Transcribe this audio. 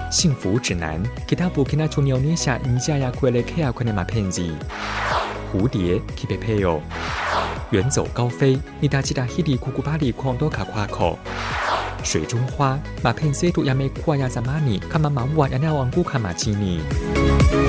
幸福指南 kitabu kinachonionyesha njia ya kuelekea kwenye mapenzi. 蝴蝶 kipepeo. 远走高飞 nitajitahidi kukubali kuondoka kwako. 水中花 mapenzi yetu yamekuwa ya zamani kama maua yanayoanguka majini.